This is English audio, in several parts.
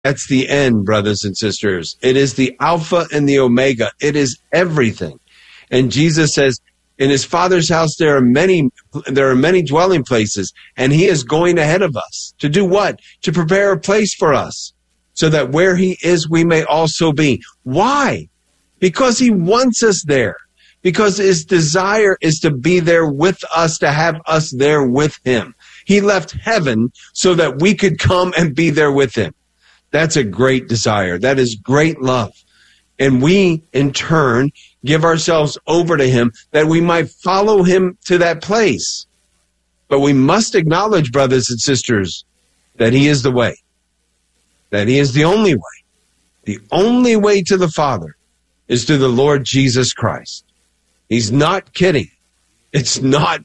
That's the end, brothers and sisters. It is the Alpha and the Omega. It is everything. And Jesus says, in his Father's house, there are many dwelling places, and he is going ahead of us. To do what? To prepare a place for us, so that where he is, we may also be. Why? Because he wants us there. Because his desire is to be there with us, to have us there with him. He left heaven so that we could come and be there with him. That's a great desire. That is great love. And we, in turn, give ourselves over to him that we might follow him to that place. But we must acknowledge, brothers and sisters, that he is the way. That he is the only way. The only way to the Father is through the Lord Jesus Christ. He's not kidding. It's not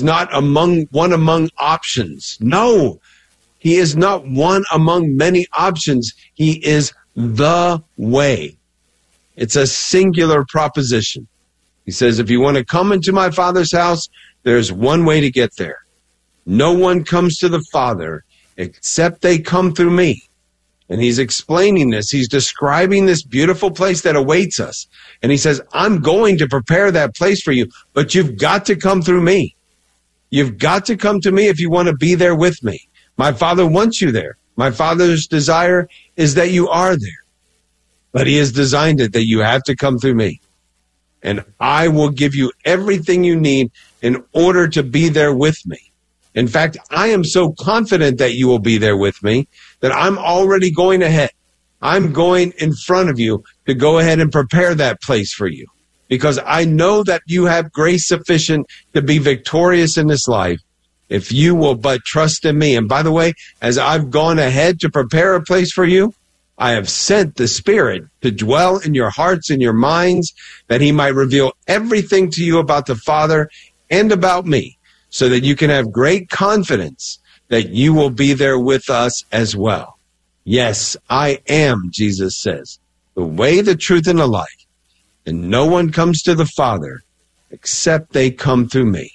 one among options. No, he is not one among many options. He is the way. It's a singular proposition. He says, if you want to come into my Father's house, there's one way to get there. No one comes to the Father except they come through me. And he's explaining this. He's describing this beautiful place that awaits us. And he says, I'm going to prepare that place for you, but you've got to come through me. You've got to come to me if you want to be there with me. My Father wants you there. My Father's desire is that you are there. But he has designed it that you have to come through me. And I will give you everything you need in order to be there with me. In fact, I am so confident that you will be there with me that I'm already going ahead. I'm going in front of you to go ahead and prepare that place for you. Because I know that you have grace sufficient to be victorious in this life if you will but trust in me. And by the way, as I've gone ahead to prepare a place for you, I have sent the Spirit to dwell in your hearts and your minds, that he might reveal everything to you about the Father and about me, so that you can have great confidence that you will be there with us as well. Yes, I am, Jesus says, the way, the truth, and the life. And no one comes to the Father except they come through me.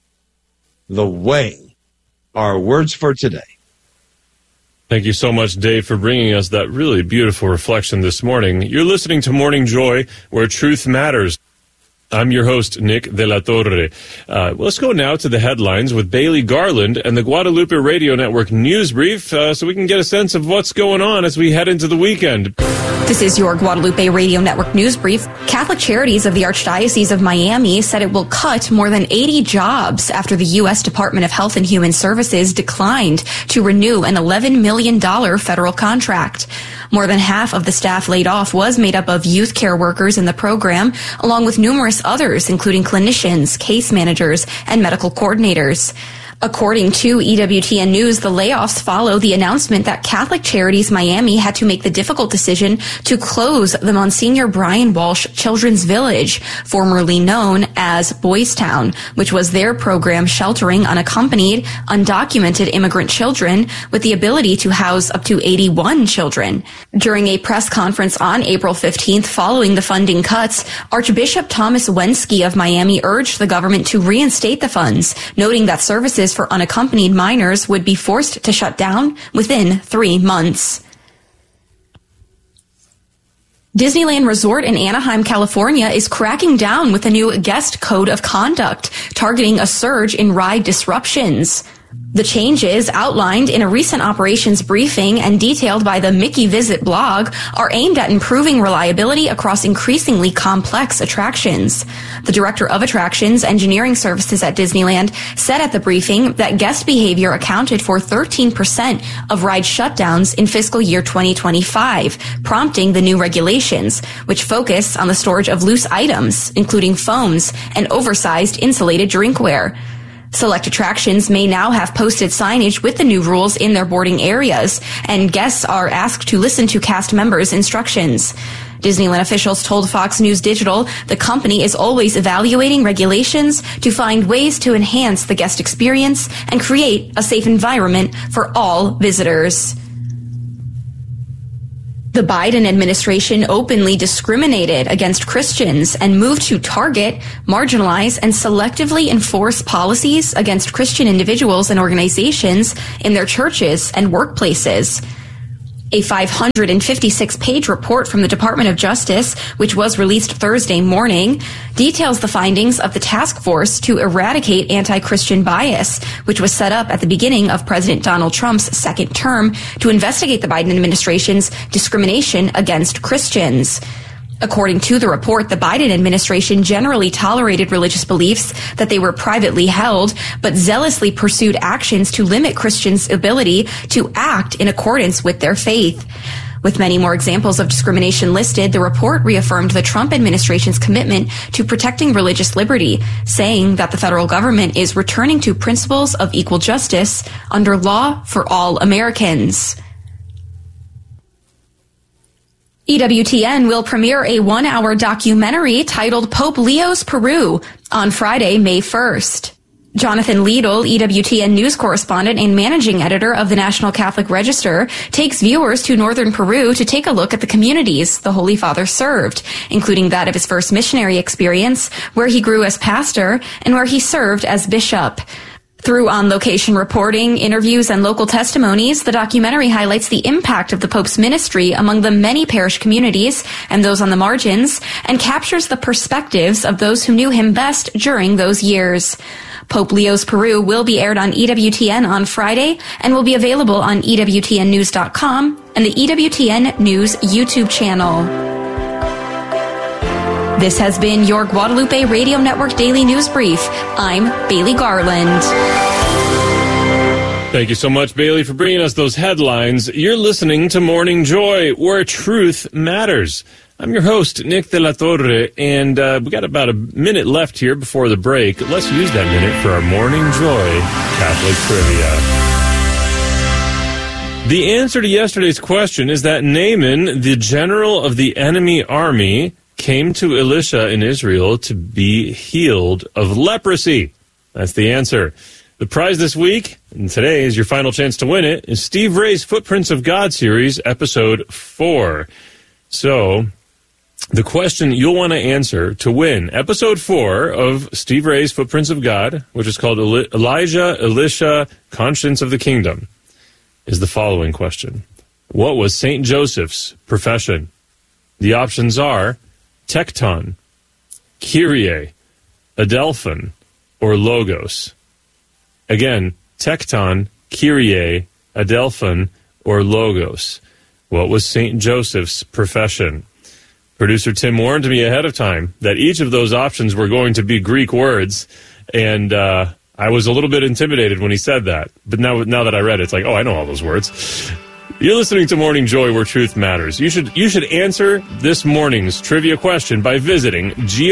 The way. Our words for today. Thank you so much, Dave, for bringing us that really beautiful reflection this morning. You're listening to Morning Joy, where truth matters. I'm your host, Nick De La Torre. Let's go now to the headlines with Bailey Garland and the Guadalupe Radio Network News Brief, so we can get a sense of what's going on as we head into the weekend. This is your Guadalupe Radio Network News Brief. Catholic Charities of the Archdiocese of Miami said it will cut more than 80 jobs after the U.S. Department of Health and Human Services declined to renew an $11 million federal contract. More than half of the staff laid off was made up of youth care workers in the program, along with numerous others, including clinicians, case managers, and medical coordinators. According to EWTN News, the layoffs follow the announcement that Catholic Charities Miami had to make the difficult decision to close the Monsignor Brian Walsh Children's Village, formerly known as Boys Town, which was their program sheltering unaccompanied, undocumented immigrant children with the ability to house up to 81 children. During a press conference on April 15th following the funding cuts, Archbishop Thomas Wensky of Miami urged the government to reinstate the funds, noting that services for unaccompanied minors would be forced to shut down within 3 months. Disneyland Resort in Anaheim, California is cracking down with a new guest code of conduct, targeting a surge in ride disruptions. The changes, outlined in a recent operations briefing and detailed by the Mickey Visit blog, are aimed at improving reliability across increasingly complex attractions. The director of attractions engineering services at Disneyland said at the briefing that guest behavior accounted for 13% of ride shutdowns in fiscal year 2025, prompting the new regulations, which focus on the storage of loose items, including phones and oversized insulated drinkware. Select attractions may now have posted signage with the new rules in their boarding areas, and guests are asked to listen to cast members' instructions. Disneyland officials told Fox News Digital the company is always evaluating regulations to find ways to enhance the guest experience and create a safe environment for all visitors. The Biden administration openly discriminated against Christians and moved to target, marginalize, and selectively enforce policies against Christian individuals and organizations in their churches and workplaces. A 556-page report from the Department of Justice, which was released Thursday morning, details the findings of the task force to eradicate anti-Christian bias, which was set up at the beginning of President Donald Trump's second term to investigate the Biden administration's discrimination against Christians. According to the report, the Biden administration generally tolerated religious beliefs that they were privately held, but zealously pursued actions to limit Christians' ability to act in accordance with their faith. With many more examples of discrimination listed, the report reaffirmed the Trump administration's commitment to protecting religious liberty, saying that the federal government is returning to principles of equal justice under law for all Americans. EWTN will premiere a 1-hour documentary titled Pope Leo's Peru on Friday, May 1st. Jonathan Liedl, EWTN news correspondent and managing editor of the National Catholic Register, takes viewers to northern Peru to take a look at the communities the Holy Father served, including that of his first missionary experience, where he grew as pastor and where he served as bishop. Through on-location reporting, interviews, and local testimonies, the documentary highlights the impact of the Pope's ministry among the many parish communities and those on the margins, and captures the perspectives of those who knew him best during those years. Pope Leo's Peru will be aired on EWTN on Friday and will be available on EWTNnews.com and the EWTN News YouTube channel. This has been your Guadalupe Radio Network Daily News Brief. I'm Bailey Garland. Thank you so much, Bailey, for bringing us those headlines. You're listening to Morning Joy, where truth matters. I'm your host, Nick De La Torre, and we got about a minute left here before the break. Let's use that minute for our Morning Joy Catholic Trivia. The answer to yesterday's question is that Naaman, the general of the enemy army, came to Elisha in Israel to be healed of leprosy. That's the answer. The prize this week, and today is your final chance to win it, is Steve Ray's Footprints of God series, episode 4. So, the question you'll want to answer to win episode 4 of Steve Ray's Footprints of God, which is called Elijah, Elisha, Conscience of the Kingdom, is the following question. What was St. Joseph's profession? The options are Tecton, Kyrie, Adelphon, or Logos. Again, Tecton, Kyrie, Adelphon, or Logos. What was St. Joseph's profession? Producer Tim warned me ahead of time that each of those options were going to be Greek words, and I was a little bit intimidated when he said that. But now that I read it, it's like, oh, I know all those words. You're listening to Morning Joy, where truth matters. You should answer this morning's trivia question by visiting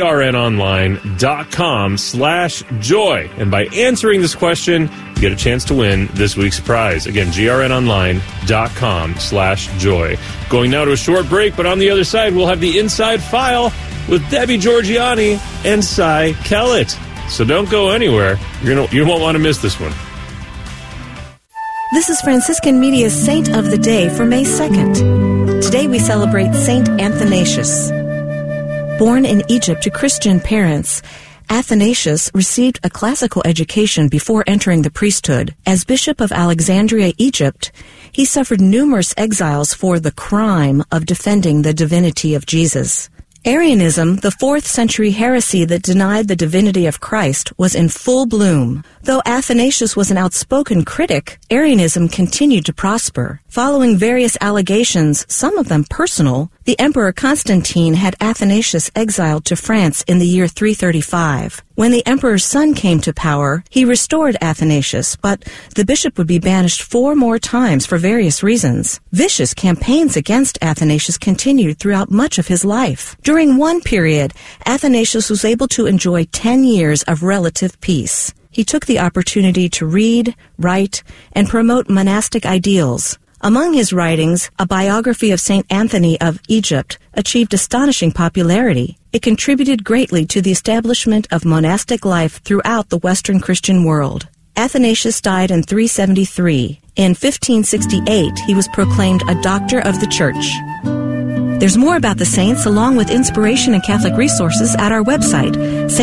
grnonline.com/joy. And by answering this question, you get a chance to win this week's prize. Again, grnonline.com/joy. Going now to a short break, but on the other side, we'll have the Inside File with Debbie Georgiani and Cy Kellett. So don't go anywhere. You won't want to miss this one. This is Franciscan Media's Saint of the Day for May 2nd. Today we celebrate Saint Athanasius. Born in Egypt to Christian parents, Athanasius received a classical education before entering the priesthood. As Bishop of Alexandria, Egypt, he suffered numerous exiles for the crime of defending the divinity of Jesus. Arianism, the 4th century heresy that denied the divinity of Christ, was in full bloom. Though Athanasius was an outspoken critic, Arianism continued to prosper. Following various allegations, some of them personal, the Emperor Constantine had Athanasius exiled to France in the year 335. When the emperor's son came to power, he restored Athanasius, but the bishop would be banished 4 more times for various reasons. Vicious campaigns against Athanasius continued throughout much of his life. During one period, Athanasius was able to enjoy 10 years of relative peace. He took the opportunity to read, write, and promote monastic ideals. Among his writings, a biography of St. Anthony of Egypt achieved astonishing popularity. It contributed greatly to the establishment of monastic life throughout the Western Christian world. Athanasius died in 373. In 1568, he was proclaimed a doctor of the Church. There's more about the saints, along with inspiration and Catholic resources, at our website,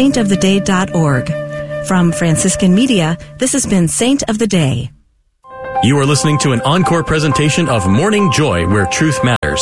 saintoftheday.org. From Franciscan Media, this has been Saint of the Day. You are listening to an encore presentation of Morning Joy, where truth matters.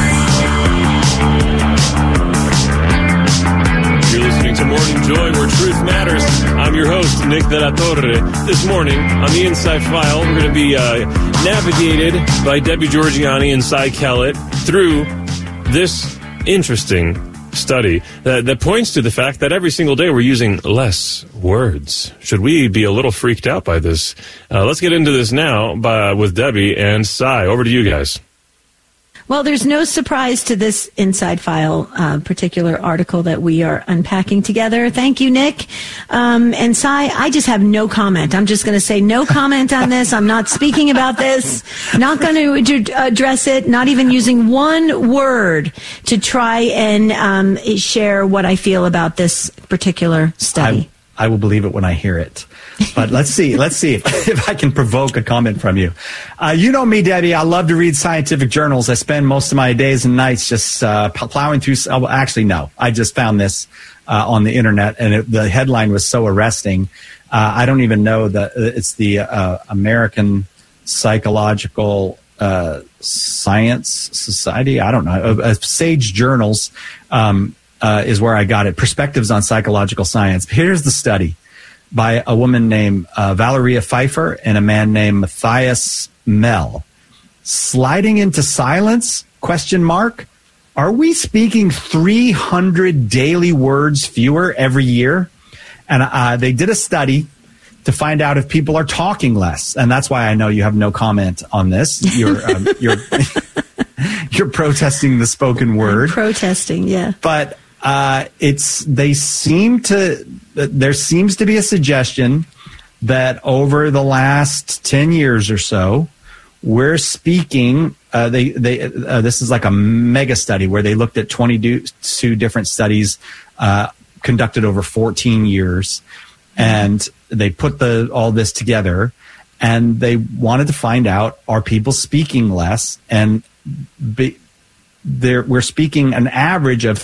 You're listening to Morning Joy, where truth matters. I'm your host, Nick De La Torre. This morning, on the Inside File, we're going to be navigated by Debbie Georgianni and Cy Kellett through this interesting study that points to the fact that every single day we're using less words. Should we be a little freaked out by this? Let's get into this now with Debbie and Cy. Over to you guys. Well, there's no surprise to this Inside File particular article that we are unpacking together. Thank you, Nick. And Cy, I just have no comment. I'm just going to say no comment on this. I'm not speaking about this. Not going to address it. Not even using one word to try and share what I feel about this particular study. I will believe it when I hear it. But let's see if I can provoke a comment from you. You know me, Debbie. I love to read scientific journals. I spend most of my days and nights just plowing through. Actually, no. I just found this on the internet, and the headline was so arresting. I don't even know that it's the American Psychological Science Society. I don't know. Sage Journals is where I got it. Perspectives on Psychological Science. Here's the study by a woman named Valeria Pfeiffer and a man named Matthias Mell. Sliding into silence? ? Are we speaking 300 daily words fewer every year? And they did a study to find out if people are talking less. And that's why I know you have no comment on this. You're protesting the spoken word. I'm protesting, yeah. But there seems to be a suggestion that over the last 10 years or so, we're speaking, this is like a mega study where they looked at 22 different studies conducted over 14 years, and they put all this together, and they wanted to find out, are people speaking less? And we're speaking an average of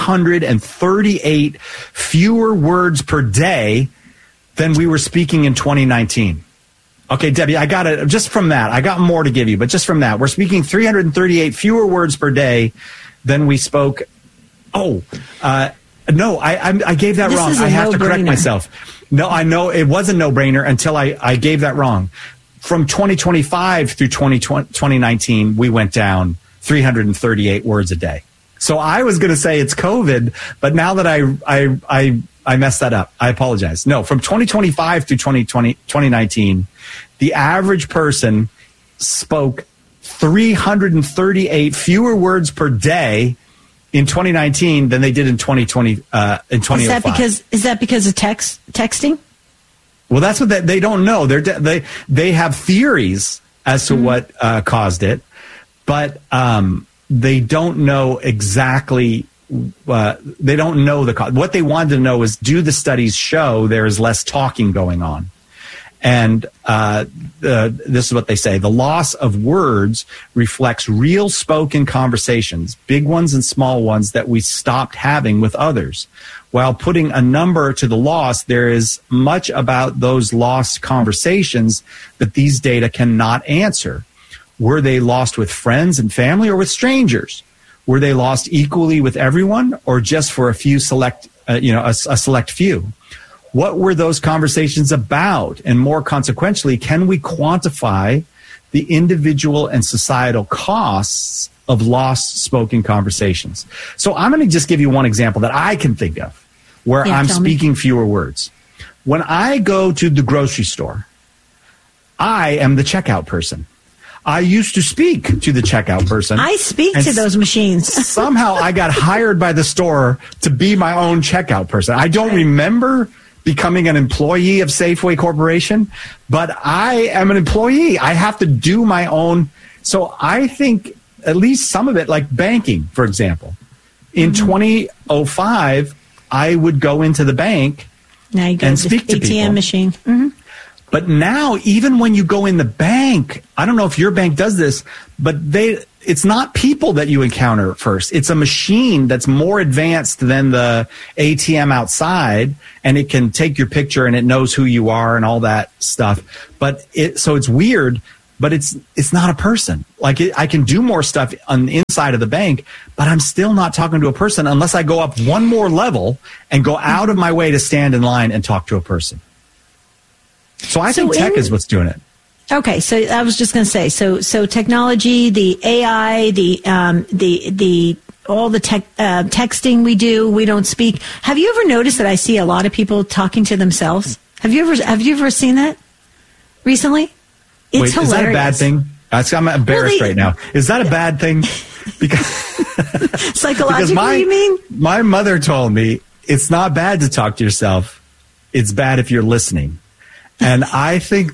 338 fewer words per day than we were speaking in 2019. Okay, Debbie, I got it. Just from that, I got more to give you, but just from that, we're speaking 338 fewer words per day than we spoke. No, I gave that wrong. I have to correct myself. No, I know it was a no-brainer until I gave that wrong. From 2025 through 2019, we went down 338 words a day. So I was going to say it's COVID, but now that I messed that up, I apologize. No, from 2025 through 2019, the average person spoke 338 fewer words per day in 2019 than they did in 2020 in 2005. Is that because of texting? Well, that's what they don't know. They have theories as to what caused it. But they don't know exactly. They don't know the cause. What they wanted to know is, do the studies show there is less talking going on? And this is what they say: the loss of words reflects real spoken conversations, big ones and small ones, that we stopped having with others. While putting a number to the loss, there is much about those lost conversations that these data cannot answer. Were they lost with friends and family or with strangers? Were they lost equally with everyone, or just for a few select few? What were those conversations about? And more consequentially, can we quantify the individual and societal costs of lost spoken conversations? So I'm going to just give you one example that I can think of where I'm speaking fewer words. When I go to the grocery store, I am the checkout person. I used to speak to the checkout person. I speak to those machines. Somehow I got hired by the store to be my own checkout person. I don't remember becoming an employee of Safeway Corporation, but I am an employee. I have to do my own. So I think at least some of it, like banking, for example. In 2005, I would go into the bank and speak to people. ATM machine. Mm-hmm. But now, even when you go in the bank, I don't know if your bank does this, but it's not people that you encounter first. It's a machine that's more advanced than the ATM outside, and it can take your picture and it knows who you are and all that stuff. So it's weird. but it's not a person. Like I can do more stuff on the inside of the bank, but I'm still not talking to a person unless I go up one more level and go out of my way to stand in line and talk to a person. So I think tech is what's doing it. Okay, so I was just going to say, so technology, the AI, the all the texting we do, we don't speak. Have you ever noticed that I see a lot of people talking to themselves? Have you ever seen that recently? It's hilarious. Is that a bad thing? I'm embarrassed right now. Is that a bad thing? Because psychologically, you mean? My mother told me it's not bad to talk to yourself. It's bad if you're listening. And I think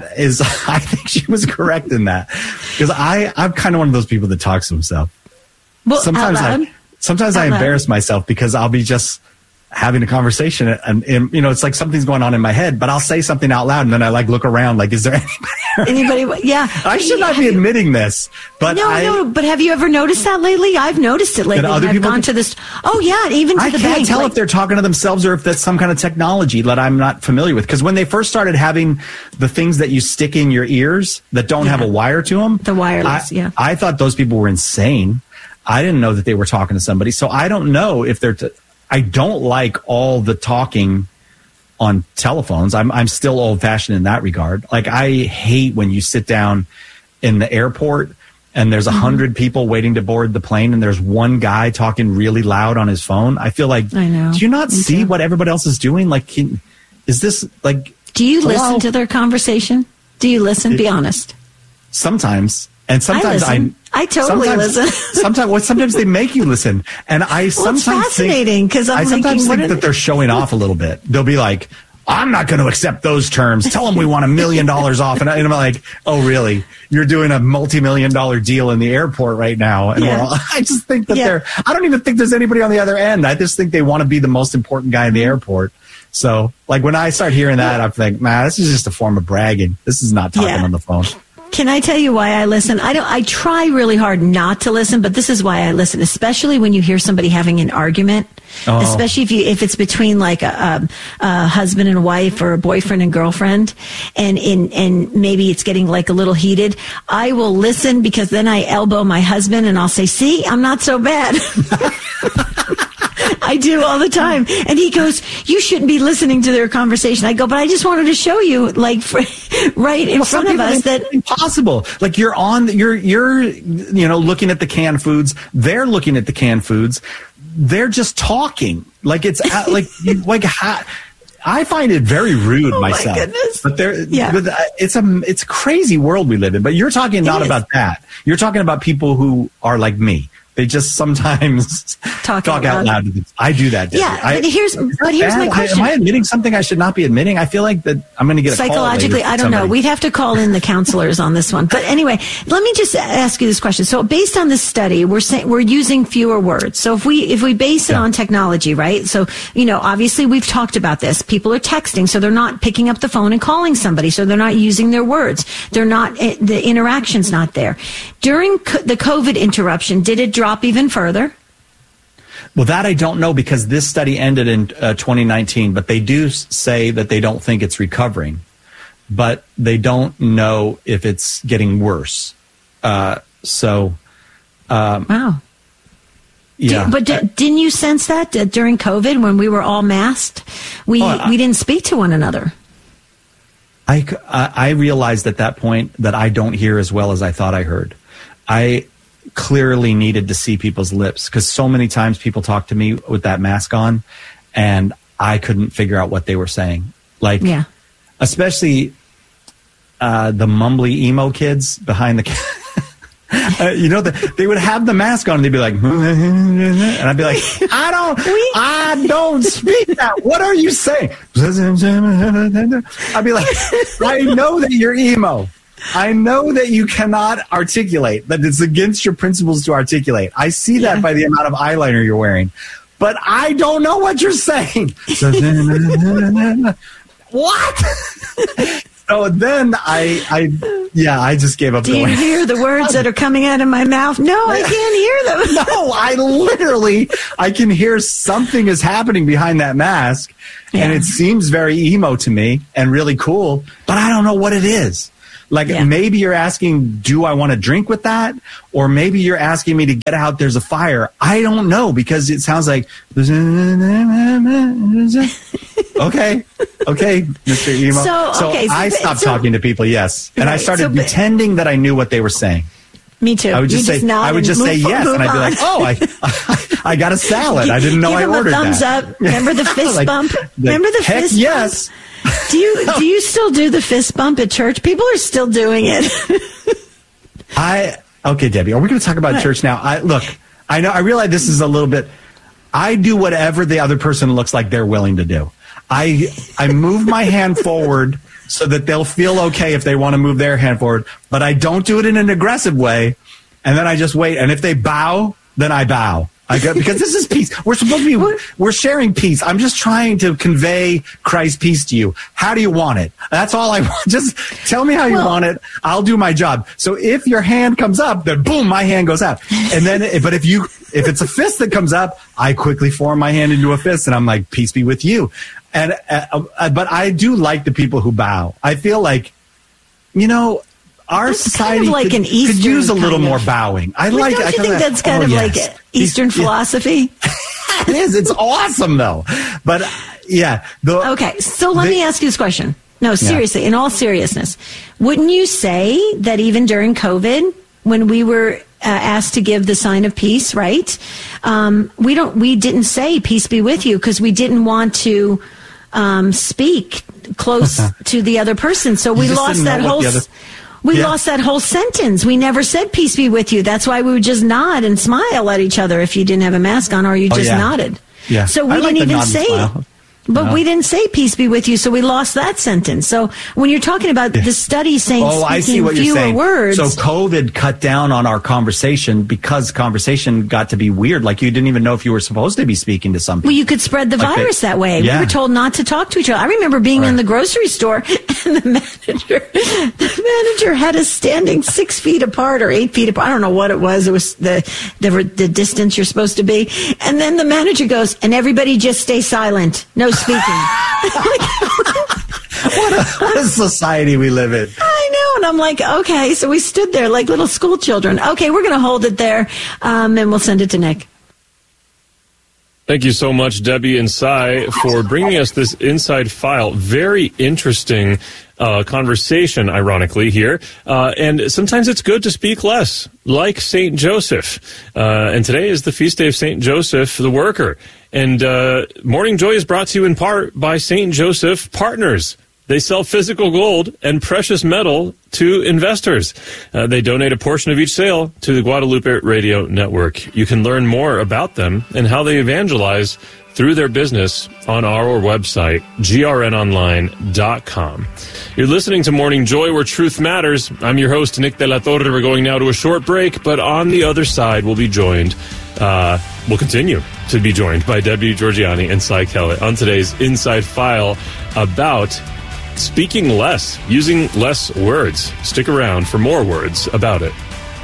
I think she was correct in that. Because I'm kind of one of those people that talks to himself. Well, sometimes I embarrass myself because I'll be just having a conversation and it's like something's going on in my head, but I'll say something out loud and then I look around like, is there anybody? Yeah. I should not be admitting this, but no, but have you ever noticed that lately? I've noticed it lately. I've gone to this. Oh yeah. Even to the bank. I can't tell if they're talking to themselves or if that's some kind of technology that I'm not familiar with. Cause when they first started having the things that you stick in your ears that don't have a wire to them, the wireless. I thought those people were insane. I didn't know that they were talking to somebody. So I don't know if they're, I don't like all the talking on telephones. I'm still old fashioned in that regard. Like I hate when you sit down in the airport and there's 100 people waiting to board the plane and there's one guy talking really loud on his phone. I feel like, I know. Do you not see what everybody else is doing? Like, is this like, do you listen to their conversation? Do you listen? Be honest. Sometimes. And sometimes I totally listen. Sometimes they make you listen, and I sometimes it's fascinating because I sometimes think that they're showing off a little bit. They'll be like, "I'm not going to accept those terms. Tell them we want $1 million off." And I'm like, "Oh, really? You're doing a multi-million-dollar deal in the airport right now?" And I just think that I don't even think there's anybody on the other end. I just think they want to be the most important guy in the airport. So, like when I start hearing that, I'm like, "Man, this is just a form of bragging. This is not talking on the phone." Can I tell you why I listen? I try really hard not to listen, but this is why I listen, especially when you hear somebody having an argument, especially if it's between like a husband and a wife or a boyfriend and girlfriend, and maybe it's getting like a little heated. I will listen because then I elbow my husband and I'll say, "See, I'm not so bad." I do all the time. And he goes, "You shouldn't be listening to their conversation." I go, "But I just wanted to show you, like, right in front of us that impossible." Like you're looking at the canned foods. They're looking at the canned foods. They're just talking. Like it's I find it very rude myself. My goodness. But it's a crazy world we live in. But you're talking not about that. You're talking about people who are like me. They just sometimes talk out loud to them. I do that. Yeah, but here's my question. Am I admitting something I should not be admitting? I feel like that I'm going to get a call psychologically. I don't know. We'd have to call in the counselors on this one. But anyway, let me just ask you this question. So, based on this study, we're using fewer words. So, if we base it on technology, right? So, obviously we've talked about this. People are texting, so they're not picking up the phone and calling somebody. So they're not using their words. They're not. The interaction's not there. During the COVID interruption, did it drop even further? Well, that I don't know because this study ended in 2019, but they do say that they don't think it's recovering, but they don't know if it's getting worse. Wow. Yeah. Didn't you sense that during COVID when we were all masked? We didn't speak to one another. I realized at that point that I don't hear as well as I thought I heard. I clearly needed to see people's lips because so many times people talk to me with that mask on and I couldn't figure out what they were saying. Like, especially the mumbly emo kids behind the they would have the mask on and they'd be like, and I'd be like, I don't speak that. What are you saying? I'd be like, I know that you're emo. I know that you cannot articulate, that it's against your principles to articulate. I see that by the amount of eyeliner you're wearing. But I don't know what you're saying. What? So then I just gave up. Do you hear the words that are coming out of my mouth? No, I can't hear them. No, I can hear something is happening behind that mask. And it seems very emo to me and really cool, but I don't know what it is. Like Yeah. maybe you're asking, do I want to drink with that? Or maybe you're asking me to get out, there's a fire. I don't know, because it sounds like, okay, Mr. Emo. So I stopped talking to people, yes. And I Right, started so- pretending that I knew what they were saying. Me too. I would just say, nod I would and just say move yes. And I'd be on. like, oh, I got a salad. I didn't know Give I him ordered a thumbs that. up. Remember the fist Like, bump? Remember the heck fist yes. bump? Do you still do the fist bump at church? People are still doing it. Okay, Debbie, are we going to talk about What? church now? I know, I realize this is a little bit, I do whatever the other person looks like they're willing to do. I move my hand forward so that they'll feel okay if they want to move their hand forward, but I don't do it in an aggressive way. And then I just wait. And if they bow, then I bow. Because this is peace. We're supposed to be, we're sharing peace. I'm just trying to convey Christ's peace to you. How do you want it? That's all I want. Just tell me how you want it. I'll do my job. So if your hand comes up, then boom, my hand goes out. And then, but if it's a fist that comes up, I quickly form my hand into a fist and I'm like, peace be with you. And, but I do like the people who bow. I feel like, our That's society kind of like an could Eastern use a little kind of- more bowing. Don't you think that's kind of like Eastern philosophy? It is. It's awesome, though. But yeah. Okay, so let me ask you this question. No, seriously, in all seriousness, wouldn't you say that even during COVID, when we were asked to give the sign of peace, right? We didn't say peace be with you because we didn't want to speak close to the other person. So we lost that whole. Lost that whole sentence. We never said peace be with you. That's why we would just nod and smile at each other if you didn't have a mask on or you just nodded. Yeah. So we didn't even say it. But we didn't say peace be with you, so we lost that sentence. So when you're talking about the study saying I see speaking what you're fewer saying. words. So COVID cut down on our conversation because conversation got to be weird. Like you didn't even know if you were supposed to be speaking to some people. Well, you could spread the virus that way. Yeah. We were told not to talk to each other. I remember being in the grocery store and the manager had us standing 6 feet apart or 8 feet apart. I don't know what it was. It was the distance you're supposed to be. And then the manager goes, and everybody just stay silent. No speaking. What a society we live in. I know. And I'm like, okay. So we stood there like little school children. Okay, we're going to hold it there and we'll send it to Nick. Thank you so much, Debbie and Cy, for bringing us this inside file. Very interesting conversation, ironically, here. And sometimes it's good to speak less, like St. Joseph. And today is the feast day of St. Joseph, the worker. And Morning Joy is brought to you in part by St. Joseph Partners. They sell physical gold and precious metal to investors. They donate a portion of each sale to the Guadalupe Radio Network. You can learn more about them and how they evangelize through their business on our website, grnonline.com. You're listening to Morning Joy, where truth matters. I'm your host, Nick De La Torre. We're going now to a short break, but on the other side, we'll continue to be joined by Debbie Georgianni and Cy Kellett on today's Inside File about speaking less, using less words. Stick around for more words about it.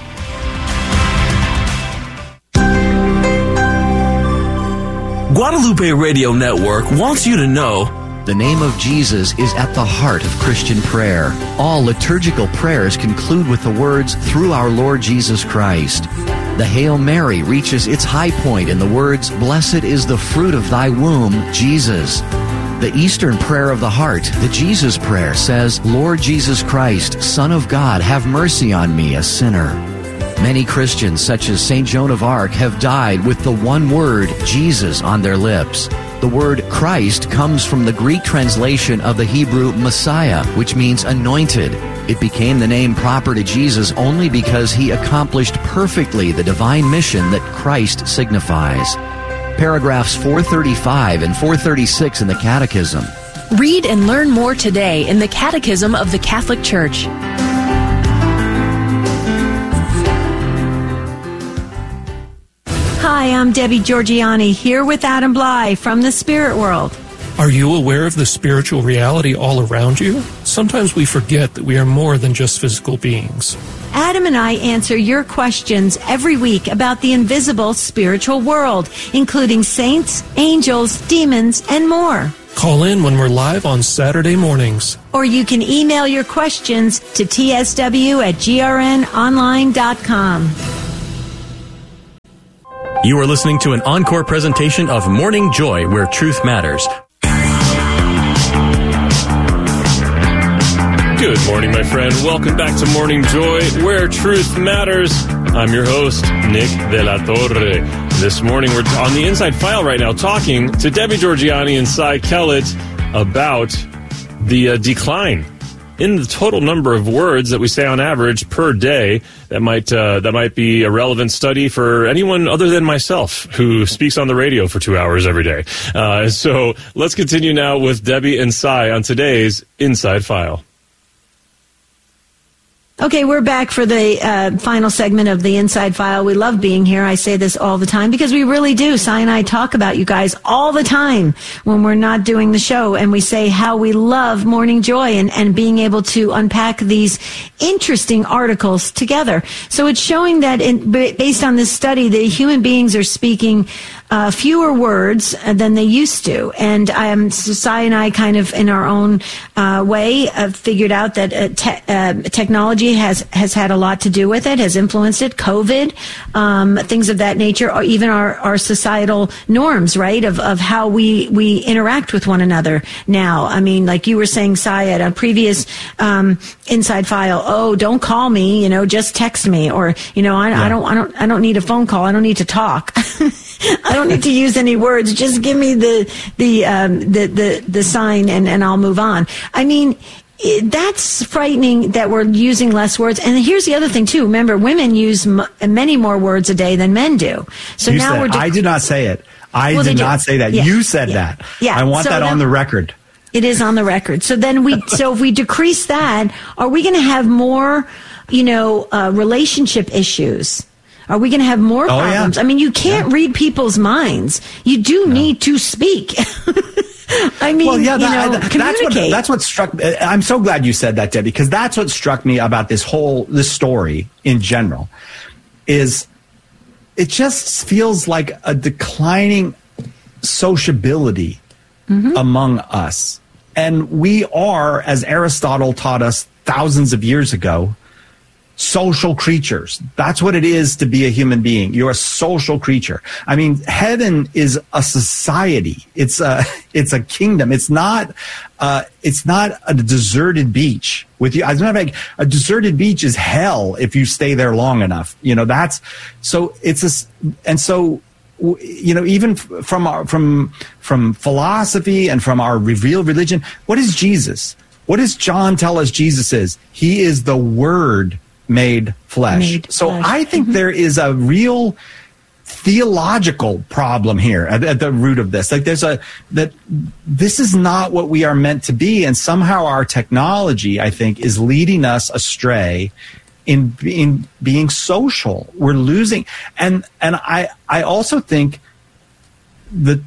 Guadalupe Radio Network wants you to know the name of Jesus is at the heart of Christian prayer. All liturgical prayers conclude with the words, "Through our Lord Jesus Christ." The Hail Mary reaches its high point in the words, "Blessed is the fruit of thy womb, Jesus." The Eastern prayer of the heart, the Jesus prayer, says, "Lord Jesus Christ, Son of God, have mercy on me, a sinner." Many Christians, such as St. Joan of Arc, have died with the one word, Jesus, on their lips. The word Christ comes from the Greek translation of the Hebrew Messiah, which means anointed. It became the name proper to Jesus only because he accomplished perfectly the divine mission that Christ signifies. Paragraphs 435 and 436 in the Catechism. Read and learn more today in the Catechism of the Catholic Church. Hi, I'm Debbie Georgianni here with Adam Bly from the Spirit World. Are you aware of the spiritual reality all around you? Sometimes we forget that we are more than just physical beings. Adam and I answer your questions every week about the invisible spiritual world, including saints, angels, demons, and more. Call in when we're live on Saturday mornings. Or you can email your questions to tsw@grnonline.com. You are listening to an encore presentation of Morning Joy, where truth matters. Good morning, my friend. Welcome back to Morning Joy, where truth matters. I'm your host, Nick De La Torre. This morning, we're on the Inside File right now talking to Debbie Georgianni and Cy Kellett about the decline in the total number of words that we say on average per day. That might be a relevant study for anyone other than myself who speaks on the radio for 2 hours every day. So let's continue now with Debbie and Cy on today's Inside File. Okay, we're back for the final segment of the Inside File. We love being here. I say this all the time because we really do. Cy and I talk about you guys all the time when we're not doing the show, and we say how we love Morning Joy and being able to unpack these interesting articles together. So it's showing that based on this study, that human beings are speaking fewer words than they used to. And Cy and I kind of in our own way figured out that technology has had a lot to do with it, has influenced it. COVID, things of that nature, or even our societal norms, right, of how we interact with one another now. I mean, like you were saying, Cy, at a previous Inside File, oh, don't call me, just text me, or I don't need a phone call. I don't need to talk. I don't need to use any words. Just give me the sign and I'll move on. I mean, that's frightening that we're using less words. And here's the other thing too. Remember, women use many more words a day than men do. So now I did not say it. I did not say that. Yeah. You said that. Yeah. I want that on the record. It is on the record. So then so if we decrease that, are we going to have more, relationship issues? Are we going to have more problems? Yeah. I mean, you can't read people's minds. You do need to speak. I mean, communicate. That's what struck me. I'm so glad you said that, Debbie, because that's what struck me about this story in general, is it just feels like a declining sociability among us. And we are, as Aristotle taught us thousands of years ago, social creatures. That's what it is to be a human being. You're a social creature. I mean, heaven is a society. It's a kingdom. It's not a deserted beach with you. As a matter of fact, a deserted beach is hell if you stay there long enough. Even from philosophy and from our revealed religion, what is Jesus? What does John tell us Jesus is? He is the Word made flesh. I think there is a real theological problem here at the root of this. Like that this is not what we are meant to be, and somehow our technology, I think, is leading us astray in being social. We're losing, and I also think that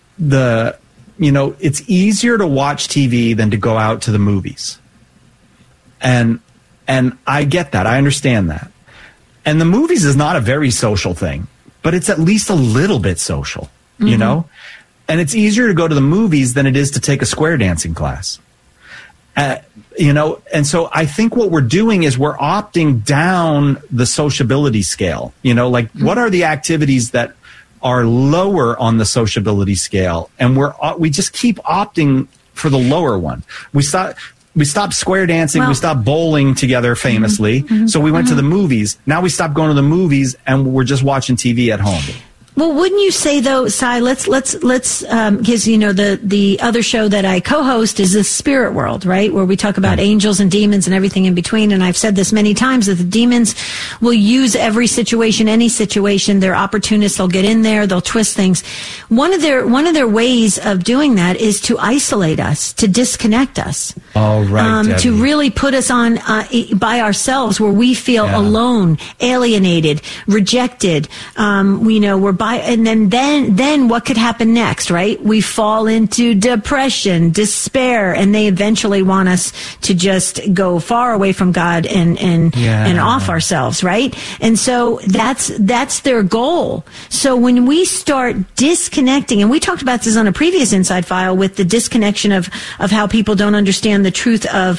it's easier to watch TV than to go out to the movies, and I get that. I understand that. And the movies is not a very social thing, but it's at least a little bit social, you know? And it's easier to go to the movies than it is to take a square dancing class. And so I think what we're doing is we're opting down the sociability scale. What are the activities that are lower on the sociability scale? And we just keep opting for the lower one. We stopped square dancing. We stopped bowling together famously. So we went to the movies. Now we stopped going to the movies and we're just watching TV at home. Well, wouldn't you say though, Cy? Let's because the other show that I co-host is the Spirit World, right, where we talk about angels and demons and everything in between. And I've said this many times that the demons will use every situation, any situation. They're opportunists. They'll get in there. They'll twist things. One of their ways of doing that is to isolate us, to disconnect us. Oh, right. To really put us on by ourselves, where we feel alone, alienated, rejected. We're by then what could happen next, right? We fall into depression, despair, and they eventually want us to just go far away from God and off ourselves, right? And so that's their goal. So when we start disconnecting, and we talked about this on a previous Inside File with the disconnection of how people don't understand the truth of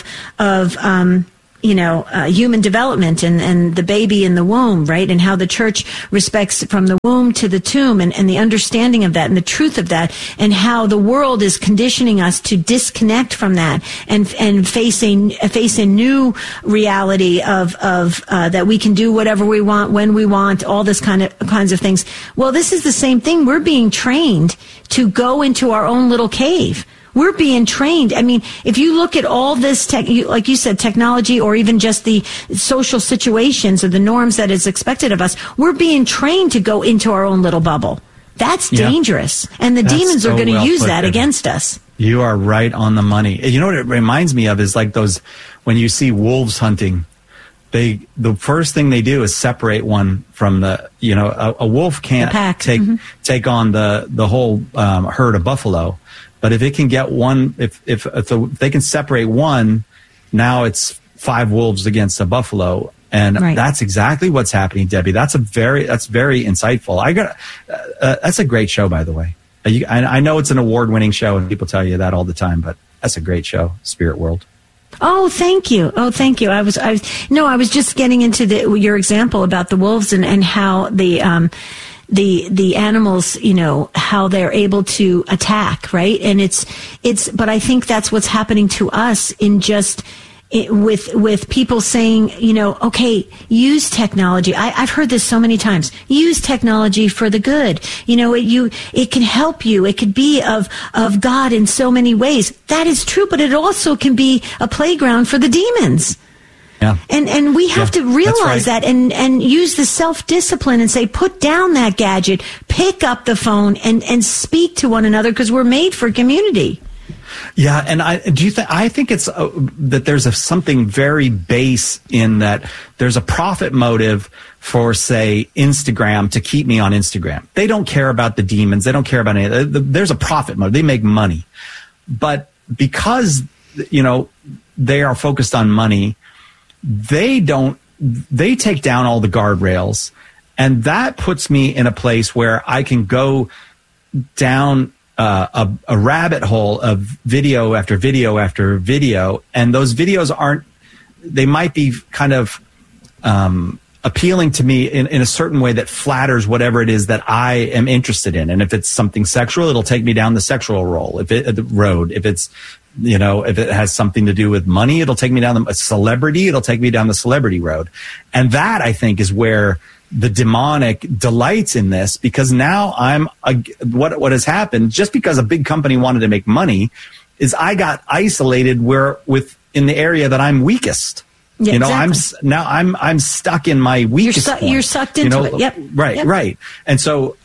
human development and the baby in the womb, right? And how the church respects from the womb to the tomb and the understanding of that and the truth of that, and how the world is conditioning us to disconnect from that and face a new reality of that we can do whatever we want, when we want, all this kinds of things. Well, this is the same thing. We're being trained to go into our own little cave. We're being trained. I mean, if you look at all this, like you said, technology, or even just the social situations or the norms that is expected of us, we're being trained to go into our own little bubble. That's dangerous. And the demons are going to use that against us. You are right on the money. You know what it reminds me of is like those, when you see wolves hunting, the first thing they do is separate one from the, a wolf can't take on the whole herd of buffalo. But if it can get one, if they can separate one, now it's 5 wolves against a buffalo, and that's exactly what's happening, Debbie. That's very insightful. That's a great show, by the way. I know it's an award-winning show, and people tell you that all the time, but that's a great show, Spirit World. Oh, thank you. I was just getting into your example about the wolves and how the animals, how they're able to attack, right? And but I think that's what's happening to us with people saying, okay, use technology. I've heard this so many times. Use technology for the good. It can help you. It could be of God in so many ways. That is true, but it also can be a playground for the demons. Yeah. And we have to realize that and use the self-discipline and say, put down that gadget, pick up the phone and speak to one another, because we're made for community. Yeah. And I think it's that there's something very base in that there's a profit motive for, say, Instagram to keep me on Instagram. They don't care about the demons. They don't care about any. There's a profit motive. They make money. But because, they are focused on money, they take down all the guardrails, and that puts me in a place where I can go down a rabbit hole of video after video after video, and those videos they might be kind of appealing to me in a certain way that flatters whatever it is that I am interested in. And if it's something sexual, it'll take me down the sexual road. If it's if it has something to do with money, it'll take me down a celebrity. It'll take me down the celebrity road. And that, I think, is where the demonic delights in this, because now what has happened, just because a big company wanted to make money, is I got isolated in the area that I'm weakest. Yeah, exactly. I'm stuck in my weakest point. You're sucked into it. Yep. Right. And so,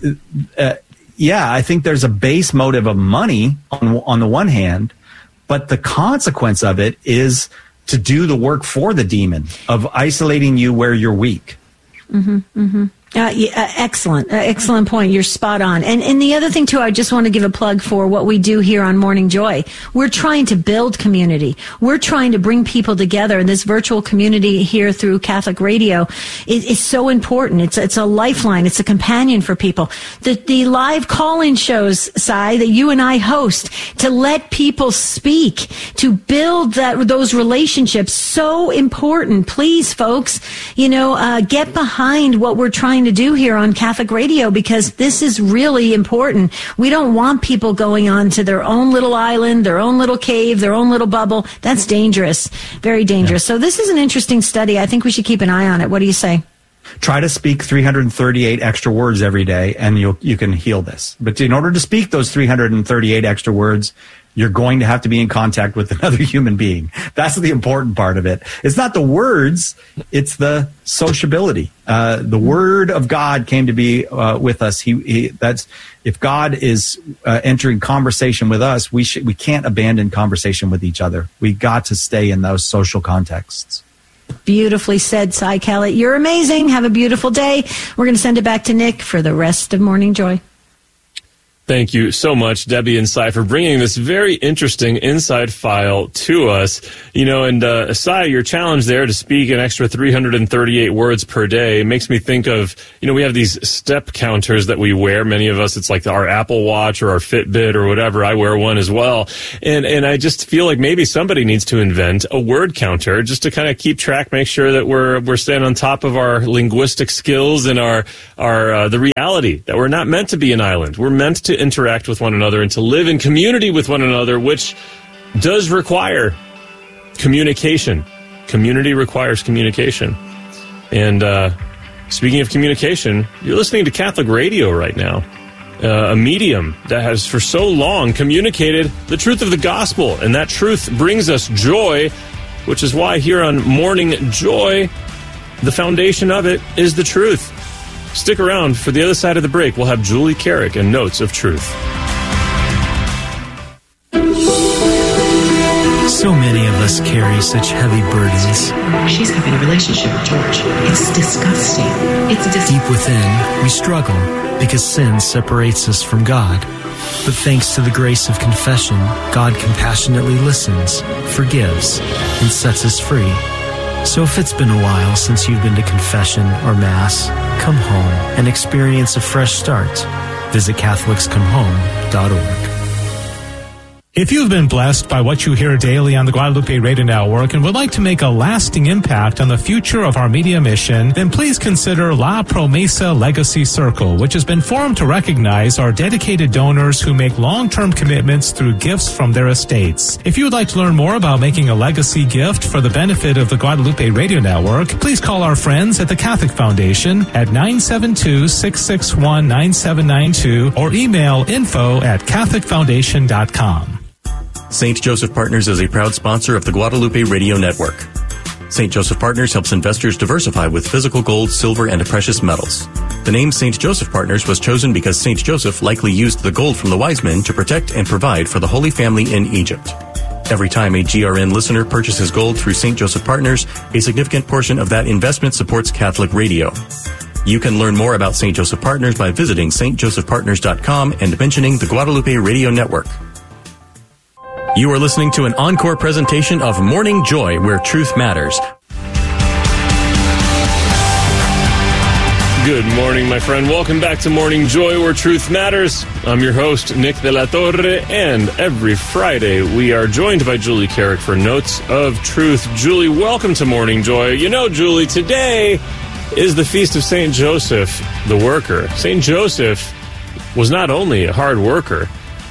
I think there's a base motive of money on the one hand, but the consequence of it is to do the work for the demon of isolating you where you're weak. Mm-hmm. Mm-hmm. Excellent point. You're spot on. And the other thing too, I just want to give a plug for what we do here on Morning Joy. We're trying to build community. We're trying to bring people together. And this virtual community here through Catholic Radio is so important. It's a lifeline. It's a companion for people. The live call-in shows, Cy, that you and I host, to let people speak, to build those relationships, so important. Please, folks, get behind what we're trying to do here on Catholic Radio, because this is really important. We don't want people going on to their own little island, their own little cave, their own little bubble. That's dangerous. Very dangerous. So this is an interesting study. I think we should keep an eye on it. What do you say? Try to speak 338 extra words every day, and you can heal this. But in order to speak those 338 extra words, you're going to have to be in contact with another human being. That's the important part of it. It's not the words, it's the sociability. The Word of God came to be with us. That's if God is entering conversation with us, we can't abandon conversation with each other. We got to stay in those social contexts. Beautifully said, Cy Kellett. You're amazing. Have a beautiful day. We're going to send it back to Nick for the rest of Morning Joy. Thank you so much, Debbie and Cy, for bringing this very interesting inside file to us. You know, and Cy, your challenge there to speak an extra 338 words per day makes me think of, you know, we have these step counters that we wear. Many of us, it's like our Apple Watch or our Fitbit or whatever. I wear one as well. And I just feel like maybe somebody needs to invent a word counter just to kind of keep track, make sure that we're staying on top of our linguistic skills and our the reality that we're not meant to be an island. We're meant to interact with one another and to live in community with one another, which does require communication. Community requires communication. And speaking of communication, you're listening to Catholic radio right now, a medium that has for so long communicated the truth of the gospel, and that truth brings us joy, which is why here on Morning Joy, the foundation of it is the truth. Stick around. For the other side of the break, we'll have Julie Carrick and Notes of Truth. So many of us carry such heavy burdens. She's having a relationship with George. It's disgusting. Deep within, we struggle because sin separates us from God. But thanks to the grace of confession, God compassionately listens, forgives, and sets us free. So if it's been a while since you've been to confession or Mass, come home and experience a fresh start. Visit CatholicsComeHome.org. If you've been blessed by what you hear daily on the Guadalupe Radio Network and would like to make a lasting impact on the future of our media mission, then please consider La Promesa Legacy Circle, which has been formed to recognize our dedicated donors who make long-term commitments through gifts from their estates. If you would like to learn more about making a legacy gift for the benefit of the Guadalupe Radio Network, please call our friends at the Catholic Foundation at 972-661-9792 or email info@catholicfoundation.com. St. Joseph Partners is a proud sponsor of the Guadalupe Radio Network. St. Joseph Partners helps investors diversify with physical gold, silver, and precious metals. The name St. Joseph Partners was chosen because St. Joseph likely used the gold from the wise men to protect and provide for the Holy Family in Egypt. Every time a GRN listener purchases gold through St. Joseph Partners, a significant portion of that investment supports Catholic radio. You can learn more about St. Joseph Partners by visiting stjosephpartners.com and mentioning the Guadalupe Radio Network. You are listening to an encore presentation of Morning Joy, where truth matters. Good morning, my friend. Welcome back to Morning Joy, where truth matters. I'm your host, Nick de la Torre, and every Friday we are joined by Julie Carrick for Notes of Truth. Julie, welcome to Morning Joy. You know, Julie, today is the feast of St. Joseph, the worker. St. Joseph was not only a hard worker,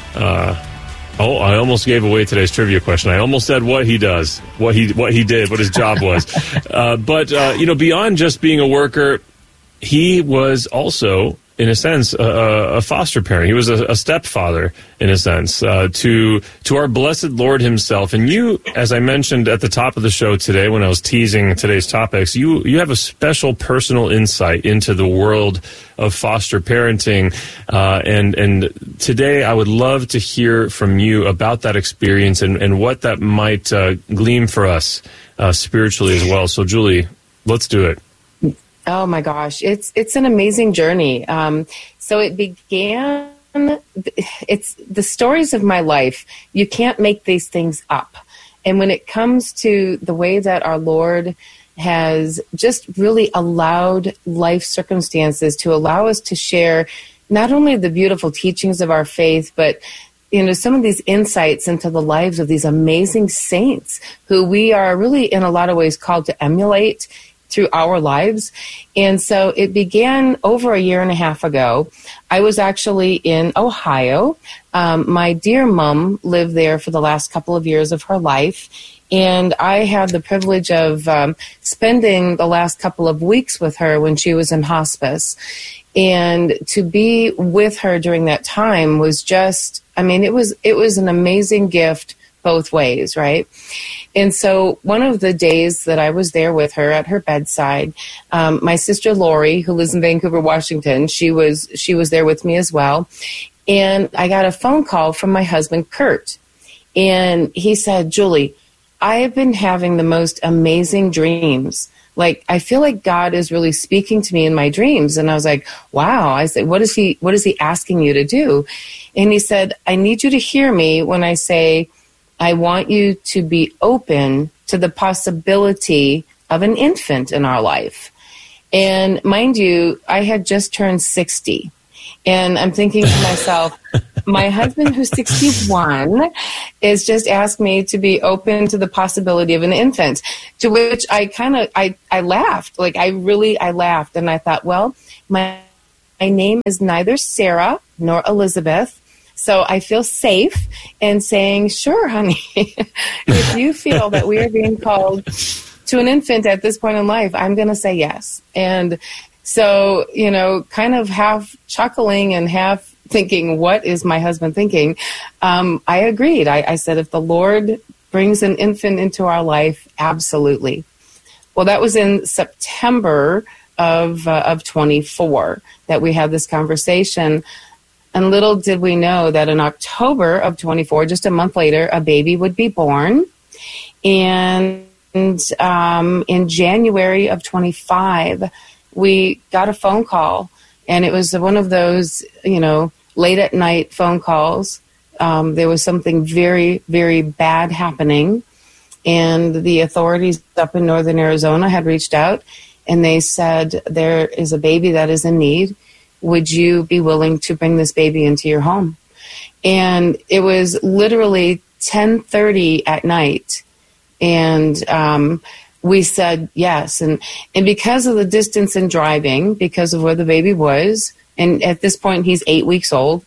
I almost gave away today's trivia question. I almost said what he does, what he did, what his job was. But beyond just being a worker, he was also, in a sense, a foster parent. He was a stepfather, in a sense, to our blessed Lord himself. And you, as I mentioned at the top of the show today, when I was teasing today's topics, you have a special personal insight into the world of foster parenting. And today I would love to hear from you about that experience and what that might glean for us spiritually as well. So, Julie, let's do it. Oh my gosh, it's an amazing journey. So it began, it's the stories of my life. You can't make these things up. And when it comes to the way that our Lord has just really allowed life circumstances to allow us to share not only the beautiful teachings of our faith, but some of these insights into the lives of these amazing saints who we are really in a lot of ways called to emulate through our lives. And so it began over a year and a half ago. I was actually in Ohio. My dear mom lived there for the last couple of years of her life. And I had the privilege of spending the last couple of weeks with her when she was in hospice. And to be with her during that time was just, it was an amazing gift both ways, right? And so one of the days that I was there with her at her bedside, my sister Lori, who lives in Vancouver, Washington, she was there with me as well. And I got a phone call from my husband, Kurt. And he said, Julie, I have been having the most amazing dreams. Like, I feel like God is really speaking to me in my dreams. And I was like, wow. I said, what is he asking you to do? And he said, I need you to hear me when I say, I want you to be open to the possibility of an infant in our life. And mind you, I had just turned 60. And I'm thinking to myself, my husband, who's 61, is just asked me to be open to the possibility of an infant, to which I laughed. Like, I laughed. And I thought, well, my name is neither Sarah nor Elizabeth. So I feel safe in saying, sure, honey, if you feel that we are being called to an infant at this point in life, I'm going to say yes. And so, kind of half chuckling and half thinking, what is my husband thinking? I agreed. I said, if the Lord brings an infant into our life, absolutely. Well, that was in September of 24 that we had this conversation. And little did we know that in October of 24, just a month later, a baby would be born. And in January of 25, we got a phone call, and it was one of those, late at night phone calls. There was something very, very bad happening, and the authorities up in northern Arizona had reached out, and they said, there is a baby that is in need. Would you be willing to bring this baby into your home? And it was literally 10:30 at night, and we said yes. And because of the distance in driving, because of where the baby was, and at this point he's 8 weeks old,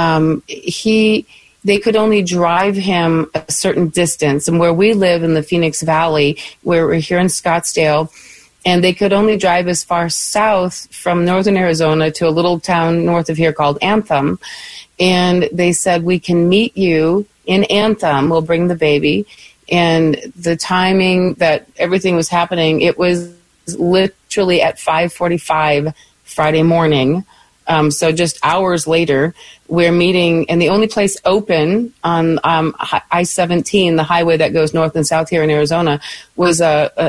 they could only drive him a certain distance. And where we live in the Phoenix Valley, where we're here in Scottsdale, and they could only drive as far south from northern Arizona to a little town north of here called Anthem. And they said, we can meet you in Anthem. We'll bring the baby. And the timing that everything was happening, it was literally at 5:45 Friday morning. So just hours later, we're meeting, and the only place open on I-17, the highway that goes north and south here in Arizona, was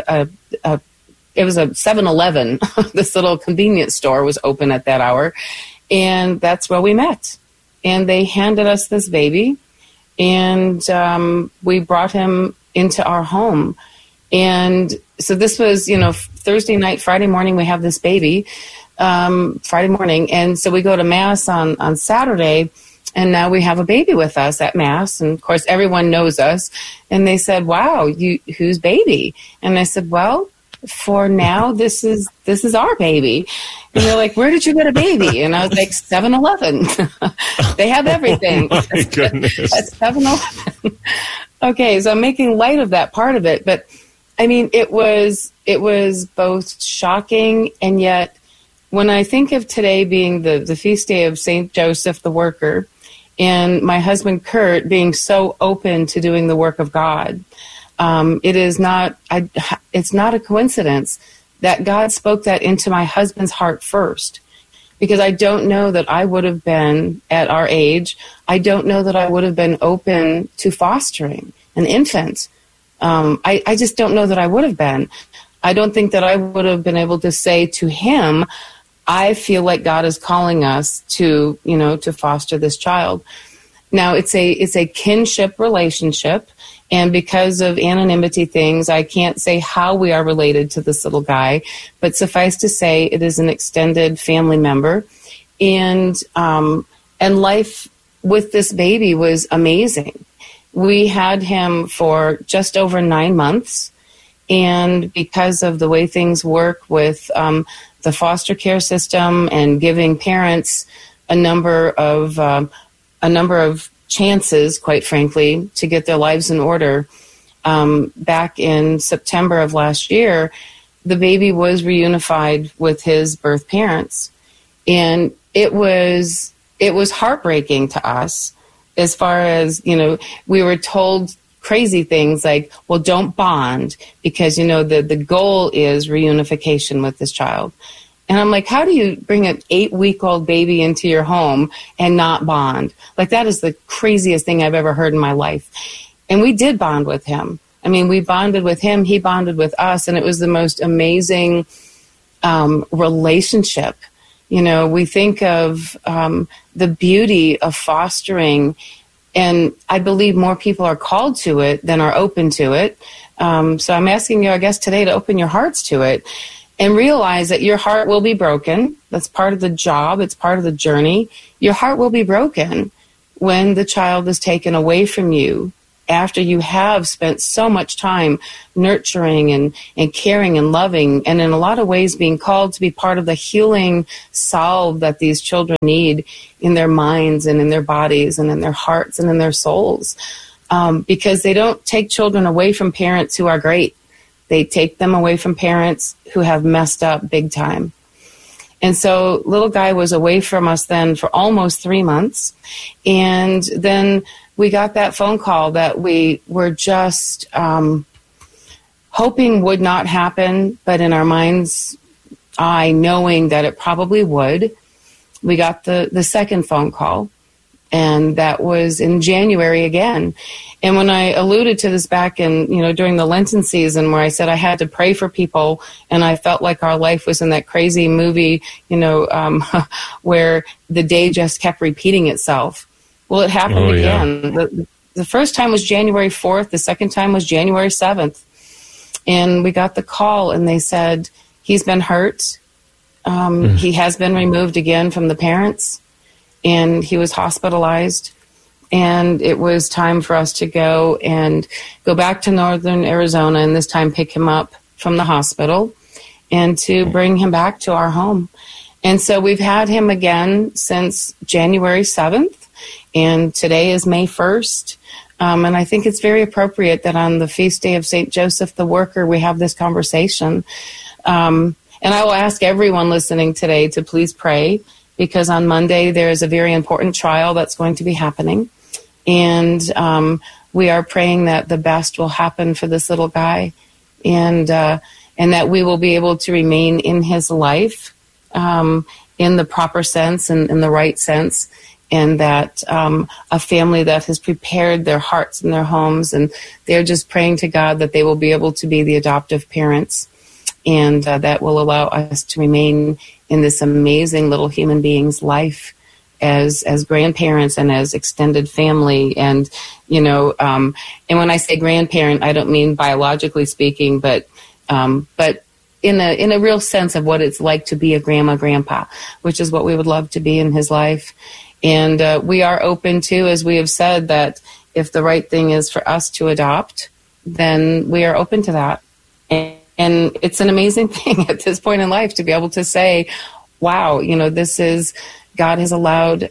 it was a 7-Eleven. This little convenience store was open at that hour, and that's where we met. And they handed us this baby, and we brought him into our home. And so this was, Thursday night, Friday morning, we have this baby, Friday morning. And so we go to Mass on Saturday, and now we have a baby with us at Mass. And of course, everyone knows us. And they said, wow, whose baby? And I said, well, for now, this is our baby. And they're like, where did you get a baby? And I was like, 7-Eleven. They have everything. Oh my goodness. At 7-Eleven. Okay, so I'm making light of that part of it. But I mean, it was both shocking, and yet when I think of today being the feast day of St. Joseph the Worker, and my husband Kurt being so open to doing the work of God, it's not a coincidence that God spoke that into my husband's heart first, because I don't know that I would have been, at our age, I don't know that I would have been open to fostering an infant. I just don't know that I would have been. I don't think that I would have been able to say to him, I feel like God is calling us to foster this child. Now, it's a kinship relationship. And because of anonymity things, I can't say how we are related to this little guy, but suffice to say, it is an extended family member. And life with this baby was amazing. We had him for just over 9 months. And because of the way things work with the foster care system and giving parents a number of chances, quite frankly, to get their lives in order. Back in September of last year, the baby was reunified with his birth parents. And it was heartbreaking to us, as far as, we were told crazy things like, well, don't bond, because, the goal is reunification with this child. And I'm like, how do you bring an 8-week-old baby into your home and not bond? Like, that is the craziest thing I've ever heard in my life. And we did bond with him. I mean, we bonded with him, he bonded with us, and it was the most amazing relationship. You know, we think of the beauty of fostering, and I believe more people are called to it than are open to it. So I'm asking you, I guess, today to open your hearts to it and realize that your heart will be broken. That's part of the job. It's part of the journey. Your heart will be broken when the child is taken away from you after you have spent so much time nurturing and caring and loving, and in a lot of ways being called to be part of the healing salve that these children need in their minds and in their bodies and in their hearts and in their souls. Because they don't take children away from parents who are great. They take them away from parents who have messed up big time. And so little guy was away from us then for almost 3 months. And then we got that phone call that we were just hoping would not happen, but in our mind's eye, knowing that it probably would. We got the second phone call, and that was in January again. And when I alluded to this back in, during the Lenten season, where I said I had to pray for people, and I felt like our life was in that crazy movie, where the day just kept repeating itself. Well, it happened again. Yeah. The first time was January 4th. The second time was January 7th. And we got the call, and they said, he's been hurt. He has been removed again from the parents, and he was hospitalized. And it was time for us to go back to northern Arizona, and this time pick him up from the hospital and to bring him back to our home. And so we've had him again since January 7th, and today is May 1st. And I think it's very appropriate that on the feast day of St. Joseph the Worker, we have this conversation. And I will ask everyone listening today to please pray, because on Monday there is a very important trial that's going to be happening. And we are praying that the best will happen for this little guy, and that we will be able to remain in his life in the proper sense and in the right sense, and that a family that has prepared their hearts and their homes, and they're just praying to God that they will be able to be the adoptive parents, and that will allow us to remain in this amazing little human being's life as grandparents and as extended family. And and when I say grandparent, I don't mean biologically speaking, but in a real sense of what it's like to be a grandpa, which is what we would love to be in his life. And we are open to, as we have said, that if the right thing is for us to adopt, then we are open to that. And it's an amazing thing at this point in life to be able to say, wow, this is, God has allowed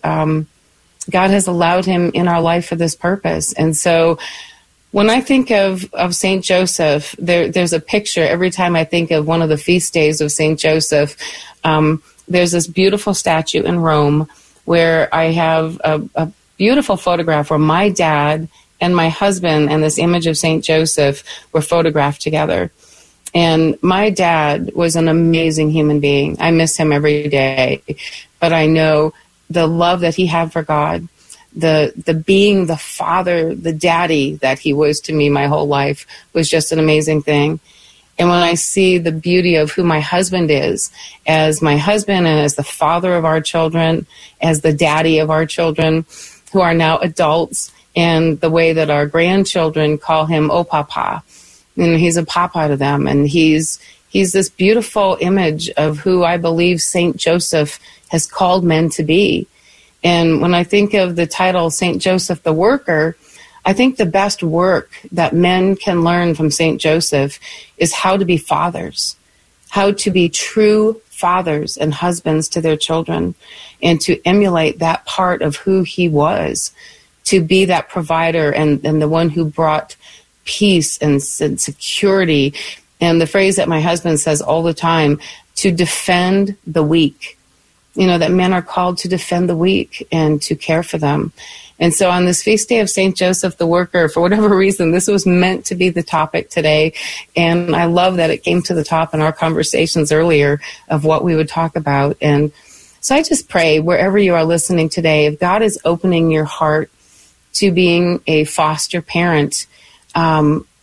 him in our life for this purpose. And so when I think of St. Joseph, there's a picture every time I think of one of the feast days of St. Joseph. There's this beautiful statue in Rome where I have a beautiful photograph where my dad and my husband and this image of St. Joseph were photographed together. And my dad was an amazing human being. I miss him every day. But I know the love that he had for God, the being the father, the daddy that he was to me my whole life, was just an amazing thing. And when I see the beauty of who my husband is, as my husband and as the father of our children, as the daddy of our children, who are now adults, and the way that our grandchildren call him, oh, papa. And he's a papa to them. And he's this beautiful image of who I believe St. Joseph has called men to be. And when I think of the title St. Joseph the Worker, I think the best work that men can learn from St. Joseph is how to be fathers, how to be true fathers and husbands to their children, and to emulate that part of who he was, to be that provider and the one who brought peace and security. And the phrase that my husband says all the time, to defend the weak. That men are called to defend the weak and to care for them. And so on this feast day of St. Joseph the Worker, for whatever reason, this was meant to be the topic today. And I love that it came to the top in our conversations earlier of what we would talk about. And so I just pray, wherever you are listening today, if God is opening your heart to being a foster parent,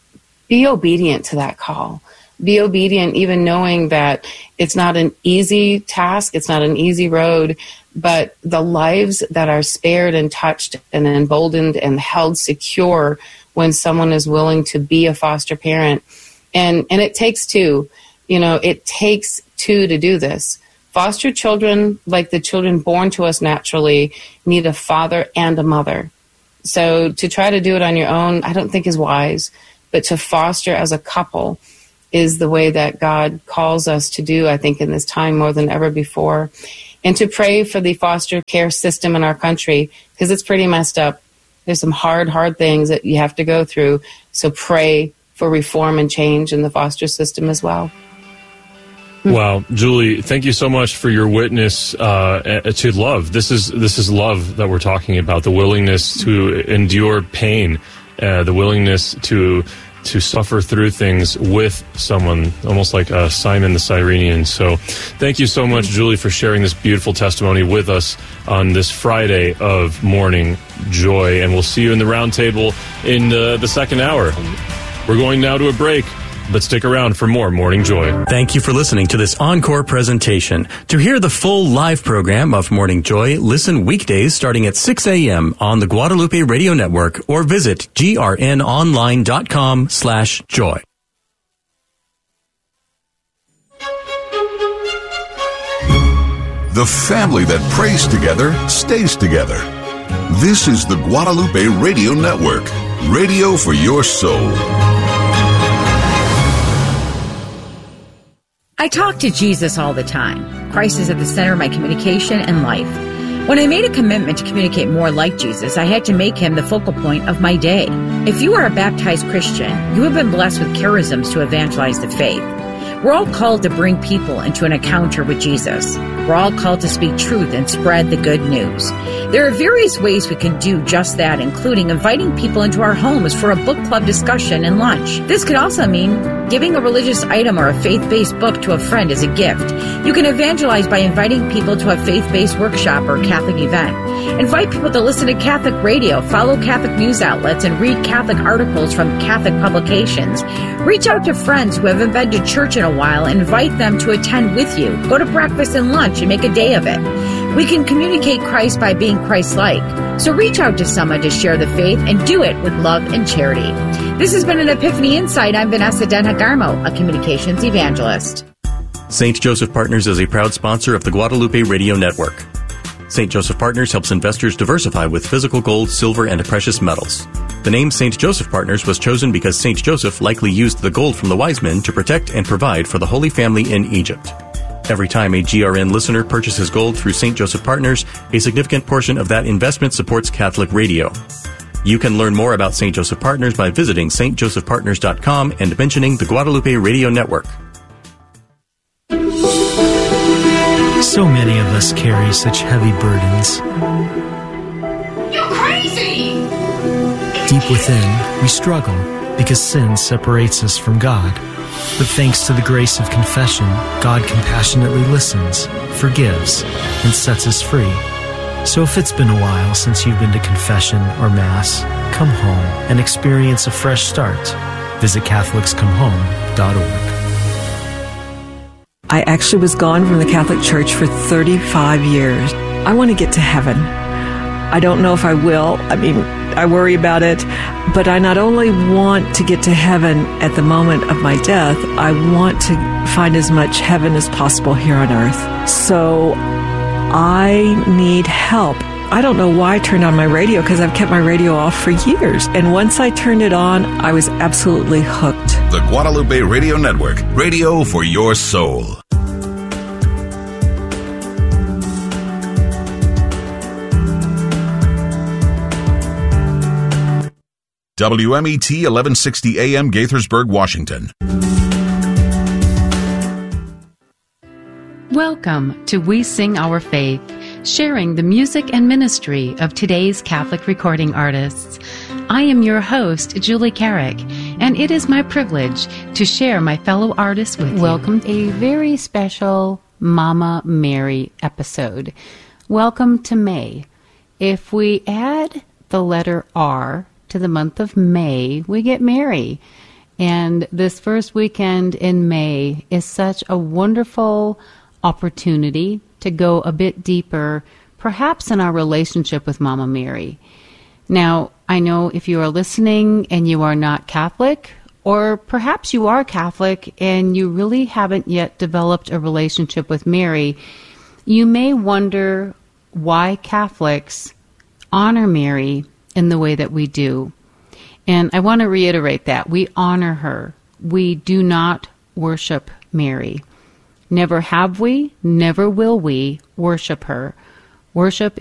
be obedient to that call. Be obedient, even knowing that it's not an easy task, it's not an easy road, but the lives that are spared and touched and emboldened and held secure when someone is willing to be a foster parent. And it takes two. It takes two to do this. Foster children, like the children born to us naturally, need a father and a mother. So to try to do it on your own, I don't think is wise. But to foster as a couple is the way that God calls us to do, I think, in this time more than ever before. And to pray for the foster care system in our country, because it's pretty messed up. There's some hard things that you have to go through. So pray for reform and change in the foster system as well. Wow, Julie, thank you so much for your witness to love. This is love that we're talking about, the willingness to endure pain, the willingness to suffer through things with someone, almost like Simon the Cyrenian. So thank you so much, Julie, for sharing this beautiful testimony with us on this Friday of Morning Joy. And we'll see you in the round table in the second hour. We're going now to a break, but stick around for more Morning Joy. Thank you for listening to this encore presentation. To hear the full live program of Morning Joy, listen weekdays starting at 6 a.m. on the Guadalupe Radio Network or visit grnonline.com/joy. The family that prays together stays together. This is the Guadalupe Radio Network, radio for your soul. I talk to Jesus all the time. Christ is at the center of my communication and life. When I made a commitment to communicate more like Jesus, I had to make him the focal point of my day. If you are a baptized Christian, you have been blessed with charisms to evangelize the faith. We're all called to bring people into an encounter with Jesus. We're all called to speak truth and spread the good news. There are various ways we can do just that, including inviting people into our homes for a book club discussion and lunch. This could also mean giving a religious item or a faith-based book to a friend as a gift. You can evangelize by inviting people to a faith-based workshop or Catholic event. Invite people to listen to Catholic radio, follow Catholic news outlets, and read Catholic articles from Catholic publications. Reach out to friends who haven't been to church in a while and invite them to attend with you. Go to breakfast and lunch and make a day of it. We can communicate Christ by being Christ-like. So reach out to someone to share the faith and do it with love and charity. This has been an Epiphany Insight. I'm Vanessa Denhagarmo, a communications evangelist. St. Joseph Partners is a proud sponsor of the Guadalupe Radio Network. St. Joseph Partners helps investors diversify with physical gold, silver, and precious metals. The name St. Joseph Partners was chosen because St. Joseph likely used the gold from the wise men to protect and provide for the Holy Family in Egypt. Every time a GRN listener purchases gold through St. Joseph Partners, a significant portion of that investment supports Catholic radio. You can learn more about St. Joseph Partners by visiting stjosephpartners.com and mentioning the Guadalupe Radio Network. So many of us carry such heavy burdens. You're crazy! Deep within, we struggle because sin separates us from God. But thanks to the grace of confession, God compassionately listens, forgives, and sets us free. So if it's been a while since you've been to confession or Mass, come home and experience a fresh start. Visit CatholicsComeHome.org. I actually was gone from the Catholic Church for 35 years. I want to get to heaven. I don't know if I will. I worry about it. But I not only want to get to heaven at the moment of my death, I want to find as much heaven as possible here on earth. So I need help. I don't know why I turned on my radio, because I've kept my radio off for years. And once I turned it on, I was absolutely hooked. The Guadalupe Radio Network, radio for your soul. WMET 1160 AM Gaithersburg, Washington. Welcome to We Sing Our Faith, sharing the music and ministry of today's Catholic recording artists. I am your host, Julie Carrick, and it is my privilege to share my fellow artists with you. Welcome to a very special Mama Mary episode. Welcome to May. If we add the letter R to the month of May, we get Mary. And this first weekend in May is such a wonderful opportunity to go a bit deeper, perhaps in our relationship with Mama Mary. Now, I know if you are listening and you are not Catholic, or perhaps you are Catholic and you really haven't yet developed a relationship with Mary, you may wonder why Catholics honor Mary in the way that we do. And I want to reiterate that. We honor her. We do not worship Mary. Never have we, never will we worship her. Worship